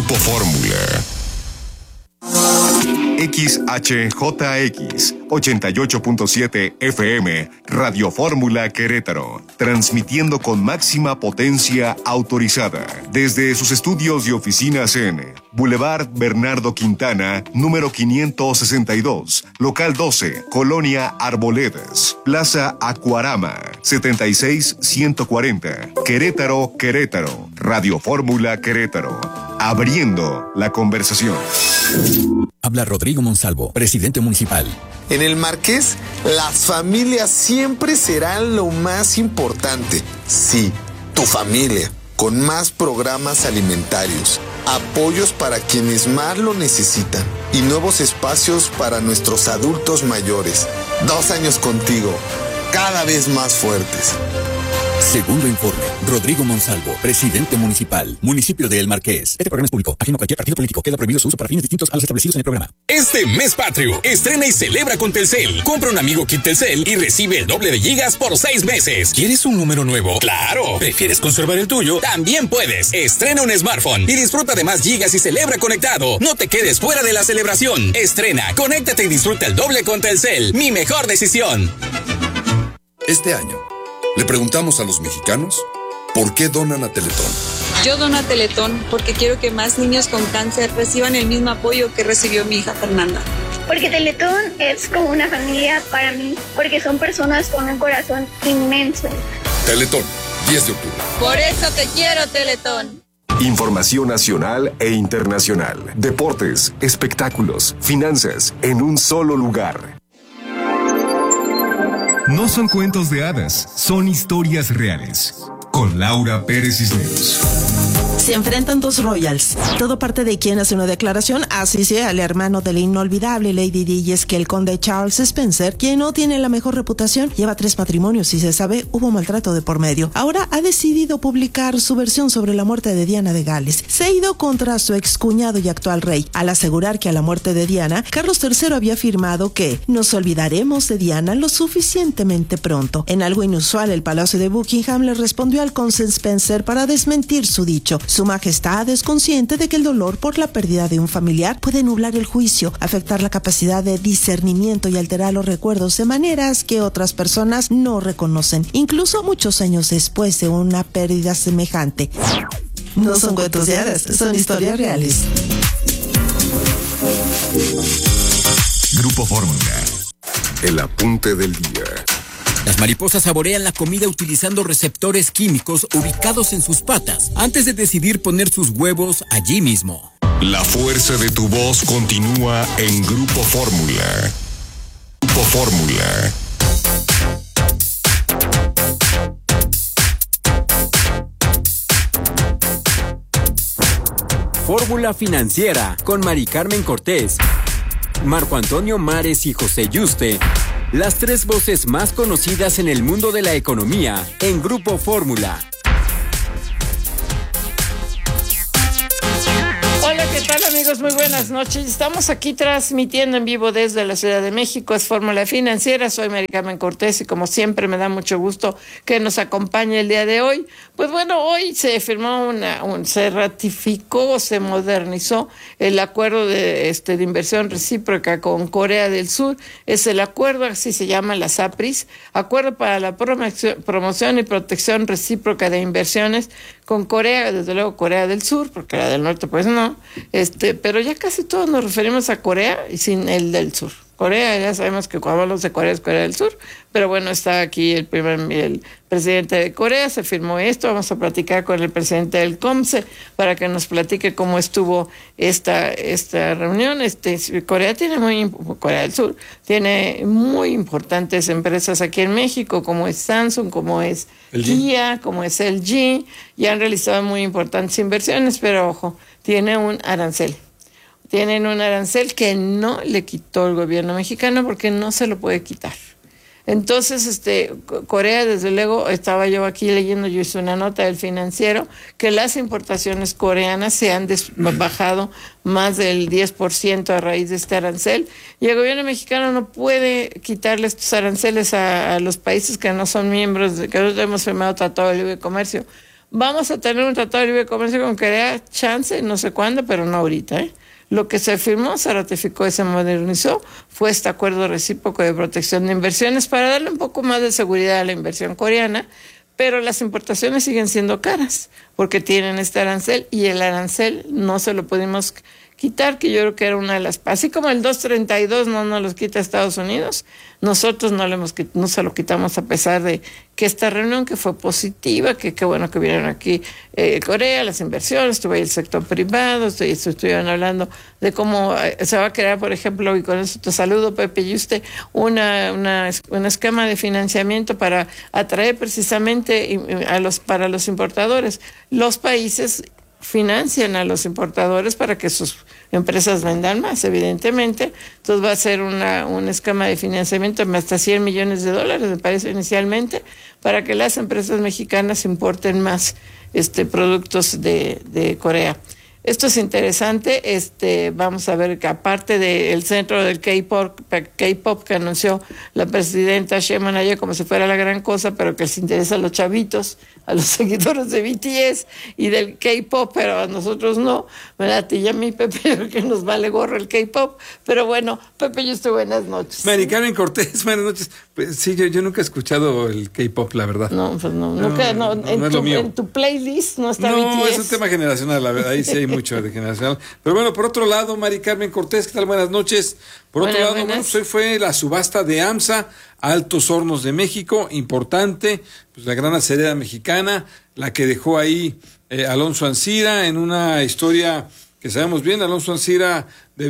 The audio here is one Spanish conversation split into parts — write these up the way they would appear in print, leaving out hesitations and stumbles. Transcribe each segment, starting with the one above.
Grupo Fórmula. XHJX 88.7 FM, Radio Fórmula Querétaro, transmitiendo con máxima potencia autorizada desde sus estudios y oficinas en Boulevard Bernardo Quintana, número 562, local 12, Colonia Arboledas, Plaza Acuarama, 76140, Querétaro, Querétaro, Radio Fórmula Querétaro, abriendo la conversación. Habla Rodrigo Monsalvo, presidente municipal. En el Marqués, las familias siempre serán lo más importante. Sí, tu familia, con más programas alimentarios, apoyos para quienes más lo necesitan y nuevos espacios para nuestros adultos mayores. 2 años contigo, cada vez más fuertes. Segundo informe, Rodrigo Monsalvo, presidente municipal, municipio de El Marqués. Este programa es público, ajeno a cualquier partido político. Queda prohibido su uso para fines distintos a los establecidos en el programa. Este mes patrio, estrena y celebra con Telcel. Compra un amigo Kit Telcel y recibe el doble de gigas por 6 meses. ¿Quieres un número nuevo? ¡Claro! ¿Prefieres conservar el tuyo? También puedes. Estrena un smartphone y disfruta de más gigas y celebra conectado. No te quedes fuera de la celebración. Estrena, conéctate y disfruta el doble con Telcel. Mi mejor decisión. Este año, le preguntamos a los mexicanos por qué donan a Teletón. Yo dono a Teletón porque quiero que más niños con cáncer reciban el mismo apoyo que recibió mi hija Fernanda. Porque Teletón es como una familia para mí, porque son personas con un corazón inmenso. Teletón, 10 de octubre. Por eso te quiero, Teletón. Información nacional e internacional, deportes, espectáculos, finanzas, en un solo lugar. No son cuentos de hadas, son historias reales. Con Laura Pérez Cisneros. Se enfrentan 2 royals. Todo parte de quien hace una declaración, así sea el hermano de la inolvidable Lady Di, y es que el conde Charles Spencer, quien no tiene la mejor reputación, lleva 3 matrimonios y se sabe hubo maltrato de por medio. Ahora ha decidido publicar su versión sobre la muerte de Diana de Gales. Se ha ido contra su excuñado y actual rey, al asegurar que a la muerte de Diana, Carlos III había afirmado que nos olvidaremos de Diana lo suficientemente pronto. En algo inusual, el Palacio de Buckingham le respondió al conde Spencer para desmentir su dicho. Su majestad es consciente de que el dolor por la pérdida de un familiar puede nublar el juicio, afectar la capacidad de discernimiento y alterar los recuerdos de maneras que otras personas no reconocen, incluso muchos años después de una pérdida semejante. No son cuentos de hadas, son historias reales. Grupo Fórmula. El apunte del día. Las mariposas saborean la comida utilizando receptores químicos ubicados en sus patas antes de decidir poner sus huevos allí mismo. La fuerza de tu voz continúa en Grupo Fórmula. Grupo Fórmula. Fórmula Financiera con Mari Carmen Cortés, Marco Antonio Mares y José Yuste. Las 3 voces más conocidas en el mundo de la economía en Grupo Fórmula. Hola, ¿qué tal, amigos? Muy buenas noches. Estamos aquí transmitiendo en vivo desde la Ciudad de México. Es Fórmula Financiera. Soy Mari Carmen Cortés y como siempre me da mucho gusto que nos acompañe el día de hoy. Pues bueno, hoy se firmó se ratificó, se modernizó el acuerdo de inversión recíproca con Corea del Sur. Es el acuerdo, así se llama, las APRIS, Acuerdo para la Promoción y Protección Recíproca de Inversiones con Corea, desde luego Corea del Sur, porque la del norte pues no, pero ya casi todos nos referimos a Corea y sin el del sur. Corea, ya sabemos que cuando hablamos de Corea es Corea del Sur, pero bueno, está aquí el presidente de Corea, se firmó esto, vamos a platicar con el presidente del COMSE para que nos platique cómo estuvo esta reunión. Corea del Sur tiene muy importantes empresas aquí en México, como es Samsung, como es Kia, como es LG, y han realizado muy importantes inversiones, pero ojo, tienen un arancel que no le quitó el gobierno mexicano porque no se lo puede quitar. Entonces, Corea, desde luego, estaba yo aquí leyendo, yo hice una nota del Financiero, que las importaciones coreanas se han bajado más del 10% a raíz de este arancel, y el gobierno mexicano no puede quitarle estos aranceles a los países que no son miembros, que no hemos firmado Tratado de Libre Comercio, vamos a tener un tratado de libre comercio con Corea, chance, no sé cuándo, pero no ahorita, ¿eh? Lo que se firmó, se ratificó y se modernizó fue este acuerdo recíproco de protección de inversiones para darle un poco más de seguridad a la inversión coreana, pero las importaciones siguen siendo caras porque tienen este arancel y el arancel no se lo pudimos quitar, que yo creo que era una de las... Así como el 232 no nos los quita Estados Unidos, nosotros no se lo quitamos a pesar de que esta reunión que fue positiva, que qué bueno que vinieron aquí Corea, las inversiones, estuvo ahí el sector privado, estuvieron hablando de cómo se va a crear, por ejemplo, y con eso te saludo, Pepe y usted, un esquema de financiamiento para atraer precisamente para los importadores. Los países financian a los importadores para que sus empresas vendan más, evidentemente. Entonces va a ser un esquema de financiamiento de hasta $100 millones, me parece inicialmente, para que las empresas mexicanas importen más productos de Corea. Esto es interesante. Vamos a ver que aparte del centro del K-pop que anunció la presidenta Sheinbaum ayer como si fuera la gran cosa, pero que les interesa a los chavitos, a los seguidores de BTS y del K-pop, pero a nosotros no, ¿verdad? Y a mí, Pepe, que nos vale gorro el K-pop. Pero bueno, Pepe, buenas noches. Mari Carmen Cortés, buenas noches. Pues, sí, yo nunca he escuchado el K-pop, la verdad. No, pues nunca, en tu playlist no está BTS. No, es un tema generacional, la verdad, ahí sí hay mucho de generacional. Pero bueno, por otro lado, Mari Carmen Cortés, ¿qué tal? Buenas noches. Por otro lado, bueno, hoy fue la subasta de AMSA, Altos Hornos de México, importante, pues la gran acerera mexicana, la que dejó ahí Alonso Ancira en una historia que sabemos bien. Alonso Ancira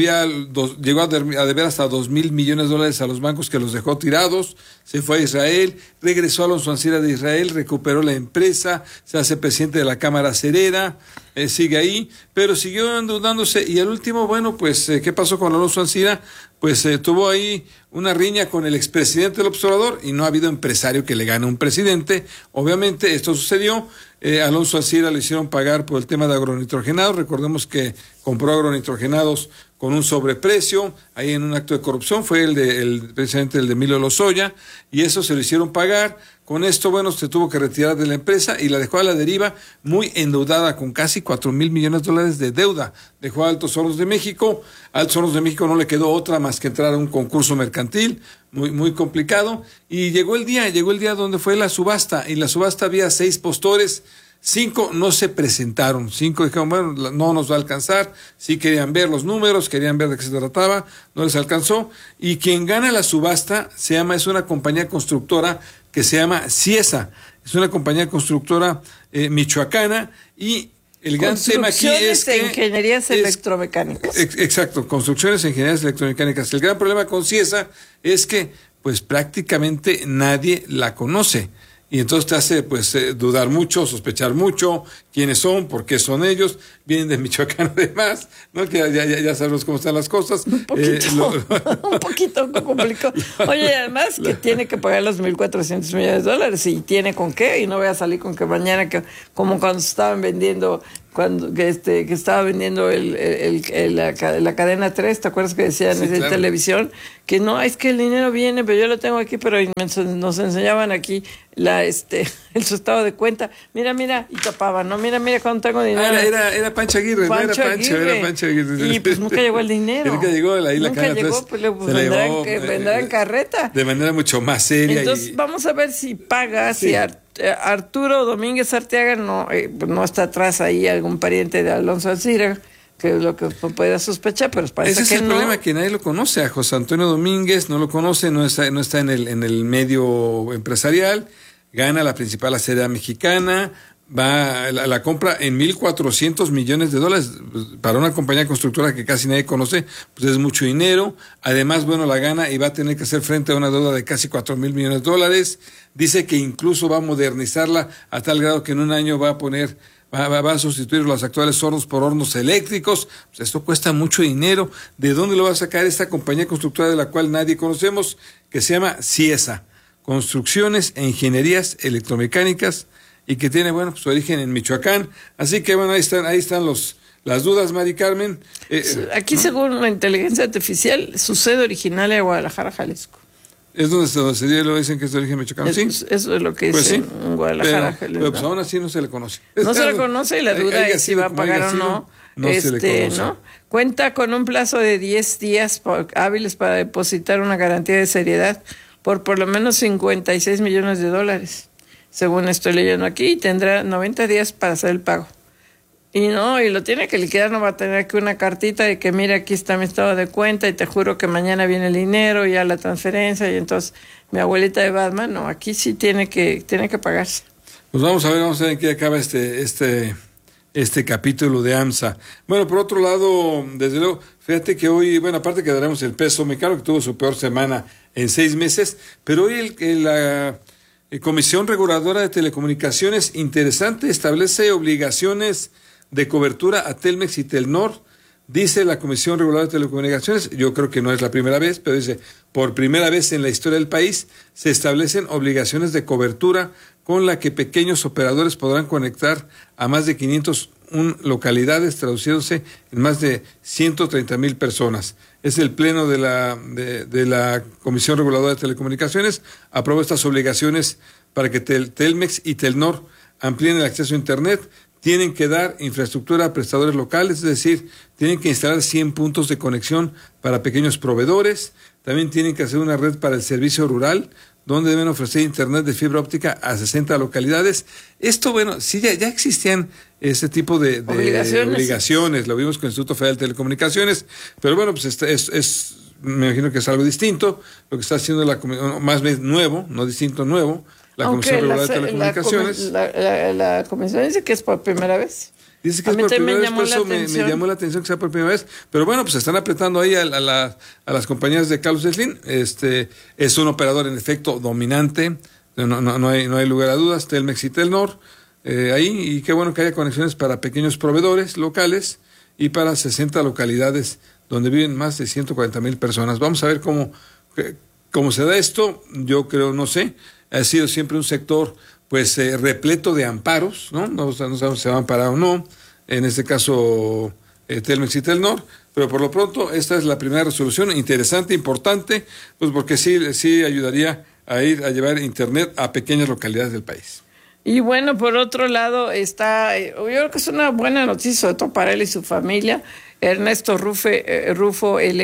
llegó a deber hasta $2,000 millones a los bancos que los dejó tirados, se fue a Israel, regresó Alonso Ancira de Israel, recuperó la empresa, se hace presidente de la Cámara Acerera, sigue ahí, pero siguió endeudándose y al último, bueno, pues, ¿qué pasó con Alonso Ancira? Pues tuvo ahí una riña con el expresidente del Observador y no ha habido empresario que le gane a un presidente. Obviamente esto sucedió. Alonso Ancira le hicieron pagar por el tema de agronitrogenados. Recordemos que compró agronitrogenados con un sobreprecio, ahí en un acto de corrupción, fue precisamente el de Emilio Lozoya, y eso se lo hicieron pagar. Con esto, bueno, se tuvo que retirar de la empresa y la dejó a la deriva, muy endeudada, con casi $4,000 millones de deuda. Dejó a Altos Hornos de México. A Altos Hornos de México no le quedó otra más que entrar a un concurso mercantil, muy, muy complicado. Y llegó el día donde fue la subasta, y la subasta había 6 postores, 5 no se presentaron, 5 dijeron, bueno, no nos va a alcanzar, sí querían ver los números, querían ver de qué se trataba, no les alcanzó, y quien gana la subasta es una compañía constructora que se llama Ciesa, es una compañía constructora michoacana, y el gran tema aquí es que... Ingenierías electromecánicas. Exacto, construcciones e ingenierías electromecánicas. El gran problema con Ciesa es que, pues, prácticamente nadie la conoce. Y entonces te hace, pues, dudar mucho, sospechar mucho quiénes son, por qué son ellos, vienen de Michoacán además, ¿no? Que ya sabemos cómo están las cosas. Un poquito complicado. Oye, además que tiene que pagar los $1,400 millones, y tiene con qué, y no voy a salir con que mañana, como cuando estaban vendiendo... que estaba vendiendo la cadena 3, ¿te acuerdas que decían en claro. Televisión? Que no, es que el dinero viene, pero yo lo tengo aquí, pero nos enseñaban aquí su estado de cuenta. Mira, y tapaban, ¿no? Mira cuando tengo dinero. Era Pancho Aguirre, era Pancho Aguirre. Y pues nunca llegó el dinero. Nunca llegó ahí la cadena 3. Vendrá en carreta. De manera mucho más seria. Entonces, vamos a ver si paga, sí. Si Arturo Domínguez Arteaga no está atrás ahí algún pariente de Alonso Ancira, que es lo que pueda sospechar, pero parece que no. Ese es el problema, que nadie lo conoce. A José Antonio Domínguez no lo conoce, no está en el medio empresarial. Gana la principal acerera mexicana, la compra en $1,400 millones para una compañía constructora que casi nadie conoce, pues es mucho dinero. Además, bueno, la gana y va a tener que hacer frente a una deuda de casi $4,000 millones. Dice que incluso va a modernizarla a tal grado que en un año va a sustituir los actuales hornos por hornos eléctricos. Pues esto cuesta mucho dinero. ¿De dónde lo va a sacar esta compañía constructora de la cual nadie conocemos, que se llama Ciesa? Construcciones e Ingenierías Electromecánicas, y que tiene, bueno, pues, su origen en Michoacán. Así que, bueno, ahí están las dudas, Mari Carmen. Aquí, según la inteligencia artificial, su sede original es Guadalajara, Jalisco. Es donde se lo dicen que es de origen michoacano, ¿sí? Eso es lo que dicen en Guadalajara. Pero pues aún así no se le conoce. No se le conoce y la duda es si va a pagar o no. No se le conoce. ¿no? Cuenta con un plazo de 10 días hábiles para depositar una garantía de seriedad por lo menos $56 millones, según estoy leyendo aquí, y tendrá 90 días para hacer el pago. Y lo tiene que liquidar, no va a tener que una cartita de que mira, aquí está mi estado de cuenta y te juro que mañana viene el dinero, ya la transferencia, y entonces mi abuelita de Batman, no, aquí sí tiene que pagarse. Pues vamos a ver en qué acaba este capítulo de AMSA. Bueno, por otro lado, desde luego, fíjate que hoy, aparte que daremos el peso mexicano, que tuvo su peor semana en 6 meses, pero hoy la Comisión Reguladora de Telecomunicaciones, interesante, establece obligaciones de cobertura a Telmex y Telnor. Dice la Comisión Reguladora de Telecomunicaciones, yo creo que no es la primera vez, pero dice, por primera vez en la historia del país se establecen obligaciones de cobertura con la que pequeños operadores podrán conectar a más de 501 localidades, traduciéndose en más de 130,000 personas. Es el Pleno de la Comisión Reguladora de Telecomunicaciones, aprobó estas obligaciones para que Telmex y Telnor amplíen el acceso a Internet. Tienen que dar infraestructura a prestadores locales, es decir, tienen que instalar 100 puntos de conexión para pequeños proveedores. También tienen que hacer una red para el servicio rural, donde deben ofrecer Internet de fibra óptica a 60 localidades. Esto, sí, ya existían ese tipo de obligaciones. Lo vimos con el Instituto Federal de Telecomunicaciones, pero pues me imagino que es algo distinto. Lo que está haciendo más bien nuevo, no distinto, nuevo, la Comisión Reguladora de Telecomunicaciones. La Comisión dice que es por primera vez. Dice que es por primera vez, por eso me llamó la atención que sea por primera vez. Pero pues están apretando ahí a las compañías de Carlos Slim. Es un operador en efecto dominante, no hay lugar a dudas, Telmex y Telnor. Y qué bueno que haya conexiones para pequeños proveedores locales y para 60 localidades donde viven más de 140,000 personas. Vamos a ver cómo se da esto. Yo creo, no sé, ha sido siempre un sector repleto de amparos, ¿no? No sabemos si se va a amparar o no, en este caso Telmex y Telnor, pero por lo pronto esta es la primera resolución interesante, importante, pues porque sí ayudaría a llevar Internet a pequeñas localidades del país. Y por otro lado yo creo que es una buena noticia, sobre todo para él y su familia. Ernesto Rufo, el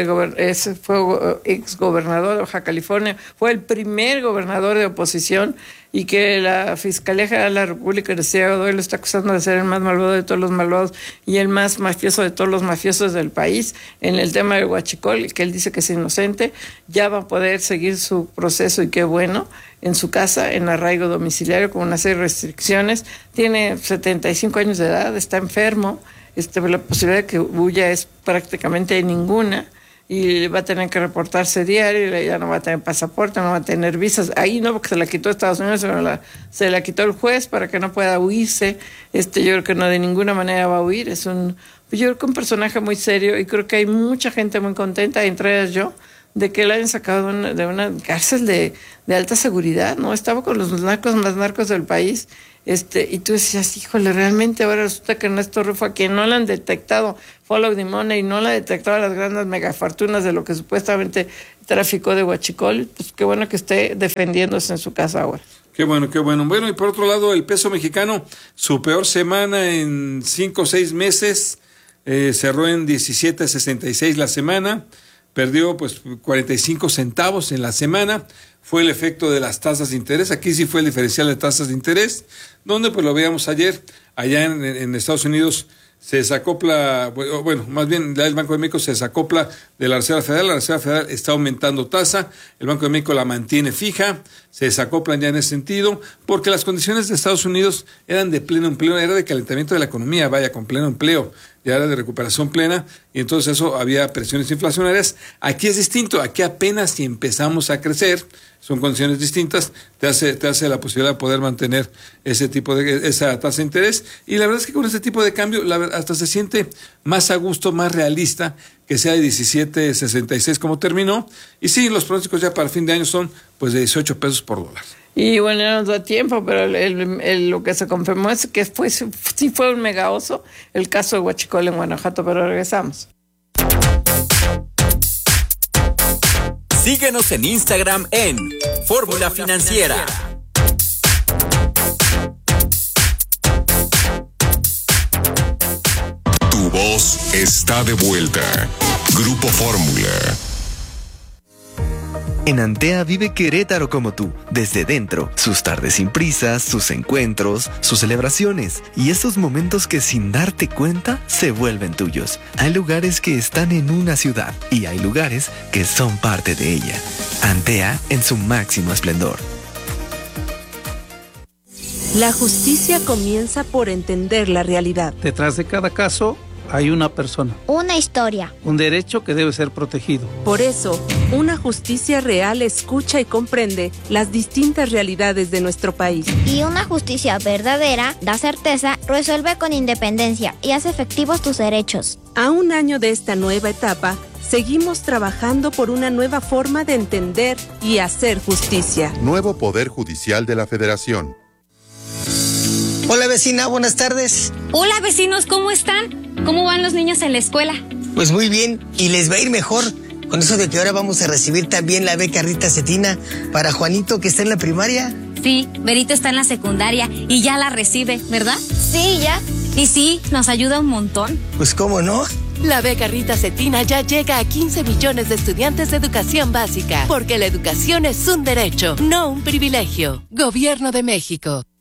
fue ex gobernador de Baja California, fue el primer gobernador de oposición, y que la Fiscalía General de la República de Ciudad Godoy lo está acusando de ser el más malvado de todos los malvados y el más mafioso de todos los mafiosos del país en el tema del huachicol, que él dice que es inocente. Ya va a poder seguir su proceso, y qué bueno, en su casa, en arraigo domiciliario, con una serie de restricciones. Tiene 75 años de edad, está enfermo. La posibilidad de que huya es prácticamente ninguna, y va a tener que reportarse diario, ya no va a tener pasaporte, no va a tener visas. Ahí no, porque se la quitó Estados Unidos, sino se la quitó el juez para que no pueda huirse. Yo creo que no, de ninguna manera va a huir. Yo creo que un personaje muy serio, y creo que hay mucha gente muy contenta, entre ellas yo, de que lo hayan sacado de una cárcel de alta seguridad, ¿no? Estaba con los narcos más narcos del país. Y tú decías, híjole, realmente ahora resulta que Ernesto Rufo, a quien no le han detectado follow the money, no le ha detectado las grandes megafortunas de lo que supuestamente traficó de huachicol, pues qué bueno que esté defendiéndose en su casa ahora. Qué bueno. Bueno, y por otro lado, el peso mexicano, su peor semana en 5 o 6 meses, cerró en 17.66 la semana, perdió 45 centavos en la semana. Fue el efecto de las tasas de interés. Aquí sí fue el diferencial de tasas de interés, donde lo veíamos ayer, allá en Estados Unidos se desacopla, más bien el Banco de México se desacopla de la Reserva Federal. La Reserva Federal está aumentando tasa, el Banco de México la mantiene fija, se desacoplan ya en ese sentido, porque las condiciones de Estados Unidos eran de pleno empleo, era de calentamiento de la economía, con pleno empleo, ya era de recuperación plena, y entonces eso había presiones inflacionarias. Aquí es distinto, aquí apenas si empezamos a crecer, son condiciones distintas, te hace la posibilidad de poder mantener esa tasa de interés, y la verdad es que con este tipo de cambio hasta se siente más a gusto, más realista, que sea de 17.66 como terminó, y sí, los pronósticos ya para fin de año son de 18 pesos por dólar. Y no nos da tiempo, pero lo que se confirmó es que sí fue un mega oso el caso de huachicol en Guanajuato, pero regresamos. Síguenos en Instagram en Fórmula Financiera. Tu voz está de vuelta. Grupo Fórmula. En Antea vive Querétaro como tú, desde dentro, sus tardes sin prisas, sus encuentros, sus celebraciones y esos momentos que sin darte cuenta se vuelven tuyos. Hay lugares que están en una ciudad y hay lugares que son parte de ella. Antea en su máximo esplendor. La justicia comienza por entender la realidad. Detrás de cada caso hay una persona. Una historia. Un derecho que debe ser protegido. Por eso, una justicia real escucha y comprende las distintas realidades de nuestro país. Y una justicia verdadera da certeza, resuelve con independencia y hace efectivos tus derechos. A un año de esta nueva etapa, seguimos trabajando por una nueva forma de entender y hacer justicia. Nuevo Poder Judicial de la Federación. Hola vecina, buenas tardes. Hola vecinos, ¿cómo están? ¿Cómo van los niños en la escuela? Pues muy bien, y les va a ir mejor con eso de que ahora vamos a recibir también la beca Rita Cetina para Juanito, que está en la primaria. Sí, Berito está en la secundaria y ya la recibe, ¿verdad? Sí, ya. Y sí, nos ayuda un montón. Pues cómo no. La beca Rita Cetina ya llega a 15 millones de estudiantes de educación básica, porque la educación es un derecho, no un privilegio. Gobierno de México.